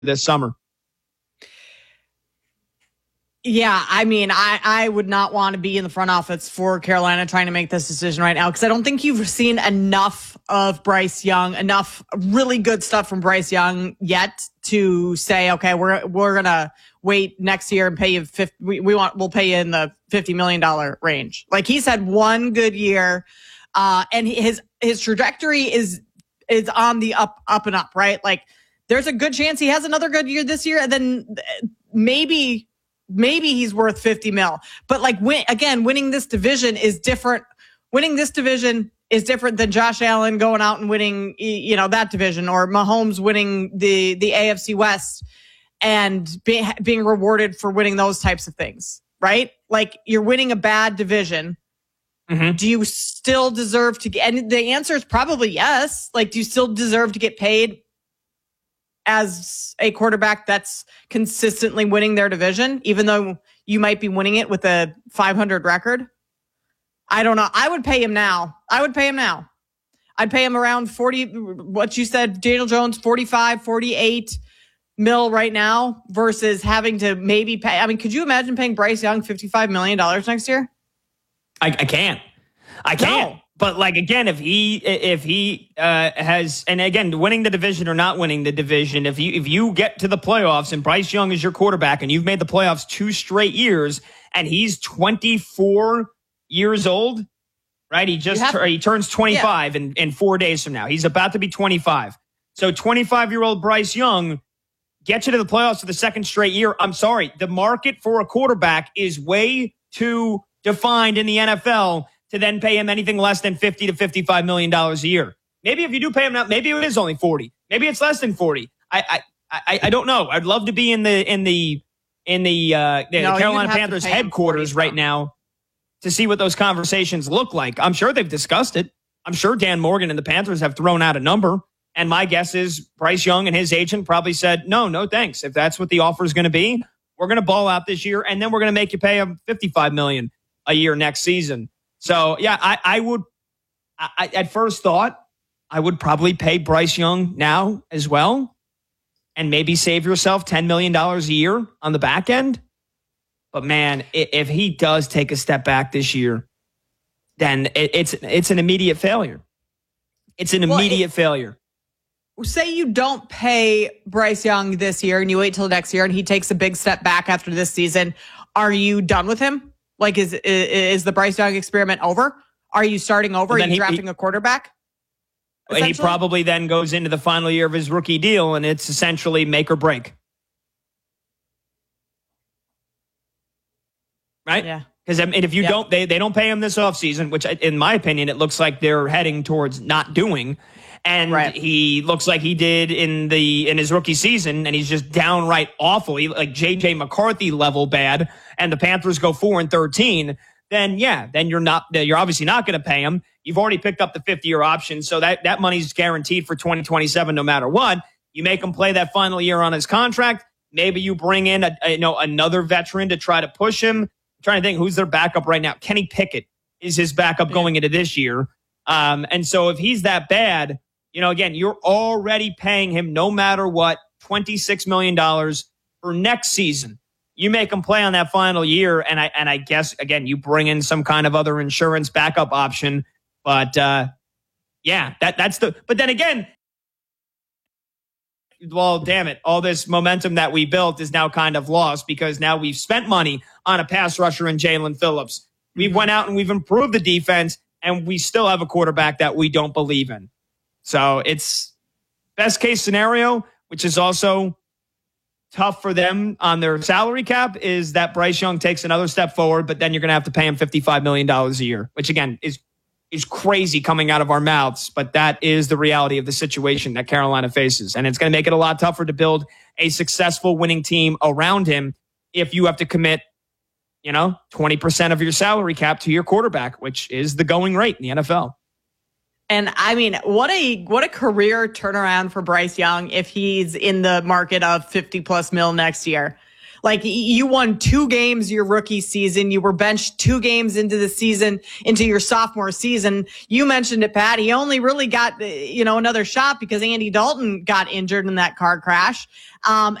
this summer. Yeah, I mean, I would not want to be in the front office for Carolina trying to make this decision right now because I don't think you've seen enough of Bryce Young, enough really good stuff from Bryce Young yet to say, okay, we're gonna wait next year and pay you we'll pay you in the $50 million range. Like he's had one good year, and his trajectory is on the up and up, right? Like there's a good chance he has another good year this year, and then maybe he's worth 50 mil. But like winning this division is different. Winning this division is different than Josh Allen going out and winning, that division, or Mahomes winning the AFC West and being rewarded for winning those types of things, right? Like you're winning a bad division. Mm-hmm. Do you still deserve to get, and the answer is probably yes. Like, do you still deserve to get paid as a quarterback that's consistently winning their division, even though you might be winning it with a 500 record? I don't know. I would pay him now. I'd pay him around 40, what you said, Daniel Jones, 45, 48 mil right now versus having to maybe pay. I mean, could you imagine paying Bryce Young $55 million next year? I can't. No. But like, again, if he has, and again, winning the division or not winning the division, if you get to the playoffs and Bryce Young is your quarterback and you've made the playoffs 2 straight years and he's 24 years old, right? He turns 25 in 4 days from now. He's about to be 25. So 25-year-old Bryce Young gets you to the playoffs for the 2nd straight year. I'm sorry. The market for a quarterback is way too defined in the NFL to then pay him anything less than $50 to $55 million a year. Maybe if you do pay him now, maybe it is only 40. Maybe it's less than 40. I don't know. I'd love to be in the Carolina Panthers headquarters right now to see what those conversations look like. I'm sure they've discussed it. I'm sure Dan Morgan and the Panthers have thrown out a number. And my guess is Bryce Young and his agent probably said, no thanks. If that's what the offer is going to be, we're going to ball out this year, and then we're going to make you pay him $55 million a year next season. So, yeah, I would at first thought, I would probably pay Bryce Young now as well and maybe save yourself $10 million a year on the back end. But, man, if he does take a step back this year, then it's an immediate failure. It's an immediate failure. Say you don't pay Bryce Young this year and you wait till next year and he takes a big step back after this season. Are you done with him? Like, is the Bryce Young experiment over? Are you starting over? Are you drafting a quarterback? He probably then goes into the final year of his rookie deal, and it's essentially make or break. Right? Yeah. Because if you don't, they don't pay him this offseason, which in my opinion, it looks like they're heading towards not doing. And he looks like he did in his rookie season, and he's just downright awful, like J.J. McCarthy level bad, and the Panthers go 4-13, then you're obviously not going to pay him. You've already picked up the 50-year option, so that money's guaranteed for 2027 no matter what. You make him play that final year on his contract. Maybe you bring in another veteran to try to push him. I'm trying to think who's their backup right now. Kenny Pickett is his backup going into this year. And so if he's that bad, again, you're already paying him no matter what, $26 million for next season. You make him play on that final year, and I guess, again, you bring in some kind of other insurance backup option. But, that's but then again, well, damn it, all this momentum that we built is now kind of lost because now we've spent money on a pass rusher in Jalen Phillips. We went out and we've improved the defense, and we still have a quarterback that we don't believe in. So it's best case scenario, which is also tough for them on their salary cap, is that Bryce Young takes another step forward, but then you're going to have to pay him $55 million a year, which again is crazy coming out of our mouths, but that is the reality of the situation that Carolina faces. And it's going to make it a lot tougher to build a successful winning team around him if you have to commit 20% of your salary cap to your quarterback, which is the going rate in the NFL. And I mean, what a career turnaround for Bryce Young if he's in the market of 50 plus mil next year. Like, you won 2 games your rookie season. You were benched 2 games into the season, into your sophomore season. You mentioned it, Pat. He only really got, another shot because Andy Dalton got injured in that car crash.